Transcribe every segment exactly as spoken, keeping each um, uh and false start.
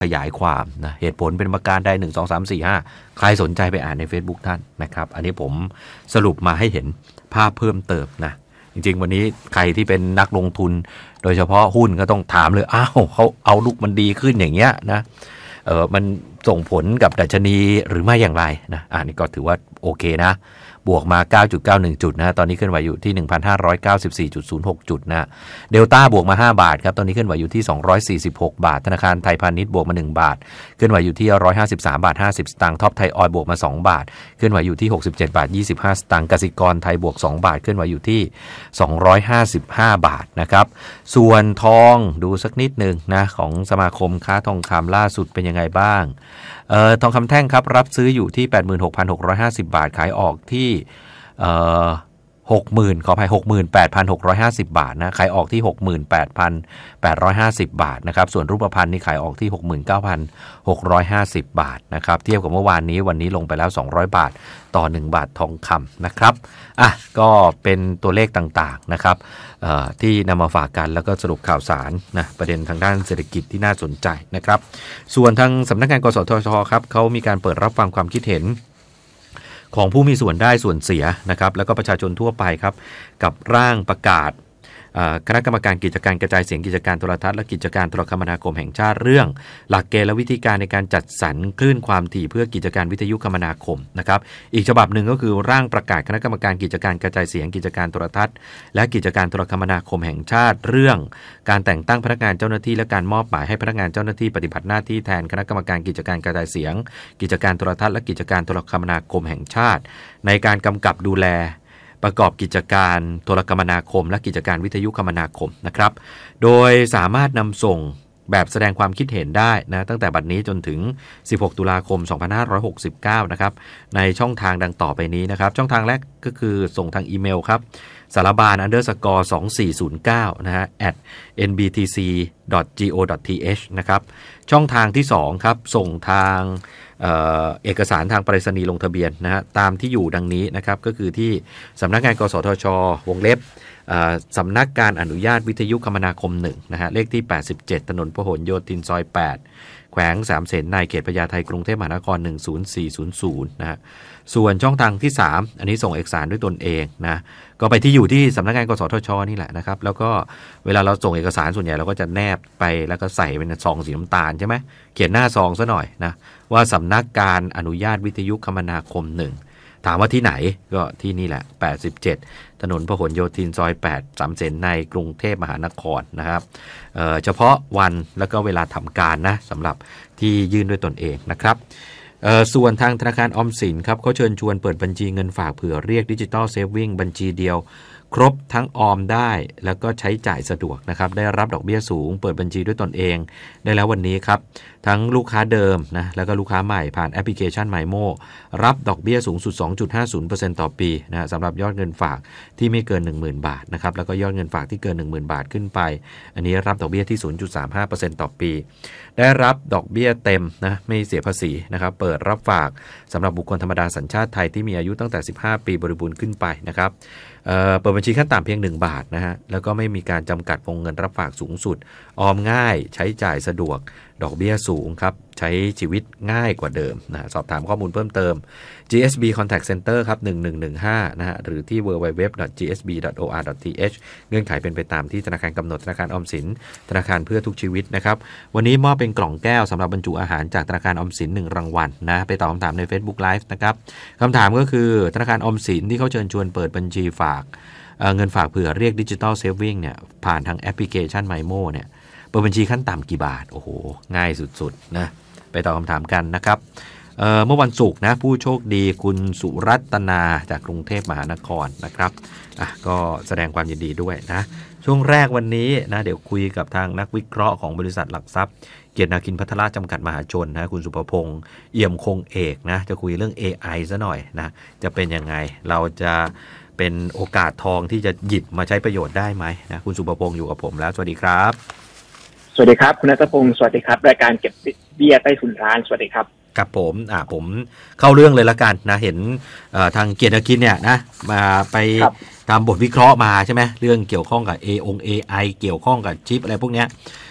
ขยายความนะเหตุผลเป็นประการใดหนึ่ง สอง สาม สี่ ห้าใครสนใจไปอ่านใน Facebook ท่านนะครับอันนี้ผมสรุปมาให้เห็นภาพเพิ่มเติมนะจริงๆวันนี้ใครที่เป็นนักลงทุนโดยเฉพาะหุ้นก็ต้องถามเลยอ้าวเขาเอาลุกมันดีขึ้นอย่างเงี้ยนะเออมันส่งผลกับดัชนีหรือไม่อย่างไรนะอันนี้ก็ถือว่าโอเคนะบวกมา เก้าจุดเก้าหนึ่ง จุดนะตอนนี้เคลื่อนไหวอยู่ที่ หนึ่งพันห้าร้อยเก้าสิบสี่จุดศูนย์หก จุดนะเดลต้าบวกมาห้าบาทครับตอนนี้เคลื่อนไหวอยู่ที่สองร้อยสี่สิบหกบาทธนาคารไทยพาณิชย์บวกมาหนึ่งบาทเคลื่อนไหวอยู่ที่หนึ่งร้อยห้าสิบสามบาทห้าสิบสตางค์ท็อปไทยออยล์บวกมาสองบาทเคลื่อนไหวอยู่ที่หกสิบเจ็ดบาทยี่สิบห้าสตางค์กสิกรไทยบวกสองบาทเคลื่อนไหวอยู่ที่สองร้อยห้าสิบห้าบาทนะครับส่วนทองดูสักนิดนึงนะของสมาคมค้าทองคำล่าสุดเป็นยังไงบ้างเอ่อทองคำแท่งครับรับซื้ออยู่ที่ แปดหมื่นหกพันหกร้อยห้าสิบ บาทขายออกที่เอ่อหกหมื่นขออภัย หกหมื่นแปดพันหกร้อยห้าสิบ บาทนะขายออกที่ หกหมื่นแปดพันแปดร้อยห้าสิบ บาทนะครับส่วนรูปพรรณนี่ขายออกที่ หกหมื่นเก้าพันหกร้อยห้าสิบ บาทนะครับเทียบกับเมื่อวานนี้วันนี้ลงไปแล้วสองร้อยบาทต่อหนึ่งบาททองคำนะครับอ่ะก็เป็นตัวเลขต่างๆนะครับที่นำมาฝากกันแล้วก็สรุปข่าวสารนะประเด็นทางด้านเศรษฐกิจที่น่าสนใจนะครับส่วนทางสำนักงานกสทชครับเขามีการเปิดรับฟังความคิดเห็นของผู้มีส่วนได้ส่วนเสียนะครับแล้วก็ประชาชนทั่วไปครับกับร่างประกาศคณะกรรมการกิจการกระจายเสียงกิจการโทรทัศน์และกิจการโทรคมนาคมแห่งชาติเรื่องหลักเกณฑ์และวิธีการในการจัดสรรคลื่นความถี่เพื่อกิจการวิทยุคมนาคมนะครับอีกฉบับหนึ่งก็คือร่างประกาศคณะกรรมการกิจการกระจายเสียงกิจการโทรทัศน์และกิจการโทรคมนาคมแห่งชาติเรื่องการแต่งตั้งพนักงานเจ้าหน้าที่และการมอบหมายให้พนักงานเจ้าหน้าที่ปฏิบัติหน้าที่แทนคณะกรรมการกิจการกระจายเสียงกิจการโทรทัศน์และกิจการโทรคมนาคมแห่งชาติในการกำกับดูแลประกอบกิจการโทรคมนาคมและกิจการวิทยุคมนาคมนะครับโดยสามารถนำส่งแบบแสดงความคิดเห็นได้นะตั้งแต่บัดนี้จนถึงสิบหกตุลาคมสองพันห้าร้อยหกสิบเก้านะครับในช่องทางดังต่อไปนี้นะครับช่องทางแรกก็คือส่งทางอีเมลครับสารบาน underscore สองสี่ศูนย์เก้านะฮะ at เอ็น บี ที ซี ดอท จี โอ ดอท ที เอช นะครับช่องทางที่สองครับส่งทางเอ่อเอกสารทางไปรษณีย์ลงทะเบียนนะฮะตามที่อยู่ดังนี้นะครับก็คือที่สำนักงานกสทช.วงเล็บสำนักการอนุญาตวิทยุคมนาคมหนึ่งนะฮะเลขที่แปดสิบเจ็ดถนนพหลโยธินซอยแปดแขวงสามเสนในเขตพญาไทกรุงเทพมหานครหนึ่งศูนย์สี่ศูนย์ศูนย์นะฮะส่วนช่องทางที่สามอันนี้ส่งเอกสารด้วยตนเองนะก็ไปที่อยู่ที่สำนักงานกสทช.นี่แหละนะครับแล้วก็เวลาเราส่งเอกสารส่วนใหญ่เราก็จะแนบไปแล้วก็ใส่เป็นซองสีน้ำตาลใช่ไหมเขียนหน้าซองซะหน่อยนะว่าสำนักการอนุญาตวิทยุคมนาคมหนึ่งถามว่าที่ไหนก็ที่นี่แหละแปดสิบเจ็ดถนนพหลโยธินซอยแปดสามเสนในกรุงเทพมหานครนะครับ เอ่อ เฉพาะวันแล้วก็เวลาทำการนะสำหรับที่ยื่นด้วยตนเองนะครับส่วนทางธนาคารออมสินครับเขาเชิญชวนเปิดบัญชีเงินฝากเผื่อเรียกดิจิตอลเซฟวิ่งบัญชีเดียวครบทั้งออมได้แล้วก็ใช้จ่ายสะดวกนะครับได้รับดอกเบี้ยสูงเปิดบัญชีด้วยตนเองได้แล้ววันนี้ครับทั้งลูกค้าเดิมนะแล้วก็ลูกค้าใหม่ผ่านแอปพลิเคชัน ไมโม รับดอกเบี้ยสูงสุด สองจุดห้าศูนย์เปอร์เซ็นต์ ต่อปีนะสำหรับยอดเงินฝากที่ไม่เกิน หนึ่งหมื่น บาทนะครับแล้วก็ยอดเงินฝากที่เกิน หนึ่งหมื่น บาทขึ้นไปอันนี้รับดอกเบี้ยที่ ศูนย์จุดสามห้าเปอร์เซ็นต์ ต่อปีได้รับดอกเบี้ยเต็มนะไม่เสียภาษีนะครับเปิดรับฝากสำหรับบุคคลธรรมดาสัญชาติไทยที่มีอายุตั้งแต่สิบห้าปีบริบูรณ์ขึ้นไปนะครับเอ่อเปิดบัญชีขั้นต่ำเพียงหนึ่งบาทนะฮะแล้วก็ไม่มีการจำกัดวงเงินรับฝากสูงสุดออมง่ายใช้จ่ายสะดวกดอกเบี้ยสูงครับใช้ชีวิตง่ายกว่าเดิมนะสอบถามข้อมูลเพิ่มเติม จี เอส บี Contact Center ครับหนึ่งหนึ่งหนึ่งห้านะฮะหรือที่ ดับเบิลยู ดับเบิลยู ดับเบิลยู ดอท จี เอส บี ดอท โอ อาร์ ดอท ที เอช เงื่อนไขเป็นไปตามที่ธนาคารกำหนดธนาคารออมสินธนาคารเพื่อทุกชีวิตนะครับวันนี้มอบเป็นกล่องแก้วสำหรับบรรจุอาหารจากธนาคารออมสินหนึ่งรางวัล นะไปตอบคำถามใน Facebook Live นะครับคำถามก็คือธนาคารออมสินที่เขาเชิญชวนเปิดบัญชีฝากเงินฝากเผื่อเรียกดิจิตอลเซฟวิ่งเนี่ยผ่านทางแอปพลิเคชัน ไมโม เนี่ยเปิดบัญชีขั้นต่ำกี่บาทโอ้โหง่ายสุดๆนะไปตอบคำถามกันนะครับ เ, เมื่อวันศุกร์นะผู้โชคดีคุณสุรัตนาจากกรุงเทพมหานครนะครับอ่ะก็แสดงความยินดีด้วยนะช่วงแรกวันนี้นะเดี๋ยวคุยกับทางนักวิเคราะห์ของบริษัทหลักทรัพย์เกียรตินาคินพัทราจำกัดมหาชนนะคุณสุภพงษ์เอี่ยมคงเอกนะจะคุยเรื่อง เอ ไอ ซะหน่อยนะจะเป็นยังไงเราจะเป็นโอกาสทองที่จะหยิบมาใช้ประโยชน์ได้ไหมนะคุณสุภพงษ์อยู่กับผมแล้วสวัสดีครับสวัสดีครับคุณณัฐพงศ์สวัสดีครับรายการเก็บเบี้ยใต้ถุนร้านสวัสดีครับครับผมอ่าผมเข้าเรื่องเลยละกันนะเห็นทางเกียรตินาคินเนี่ยนะมาไปทำบทวิเคราะห์มาใช่ไหมเรื่องเกี่ยวข้องกับ เอ อง เอ ไอ เกี่ยวข้องกับชิปอะไรพวกเนี้ย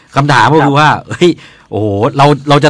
คำถามก็คือว่าเฮ้ยโอ้โหเราเราจะ